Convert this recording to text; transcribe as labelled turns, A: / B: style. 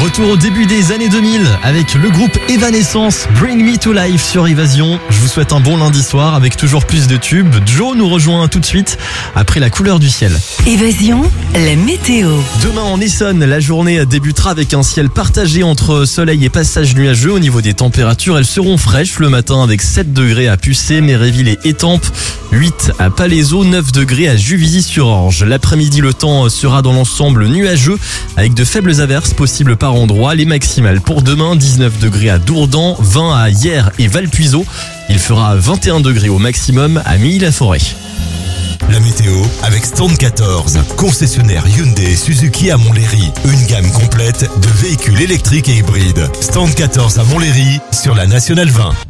A: Retour au début des années 2000 avec le groupe Evanescence, Bring Me to Life sur Évasion. Je vous souhaite un bon lundi soir avec toujours plus de tubes. Joe nous rejoint tout de suite après la couleur du ciel.
B: Évasion, la météo.
A: Demain en Essonne, la journée débutera avec un ciel partagé entre soleil et passage nuageux. Au niveau des températures, elles seront fraîches le matin avec 7 degrés à Pucé, Méréville et Étampes, 8 à Palaiseau, 9 degrés à Juvisy-sur-Orge. L'après-midi, le temps sera dans l'ensemble nuageux avec de faibles averses possibles par endroits. Les maximales pour demain, 19 degrés à Dourdan, 20 à Hyères et Valpuiseau. Il fera 21 degrés au maximum à Milly-la-Forêt.
C: La météo avec Stand 14, concessionnaire Hyundai et Suzuki à Montlhéry. Une gamme complète de véhicules électriques et hybrides. Stand 14 à Montlhéry sur la Nationale 20.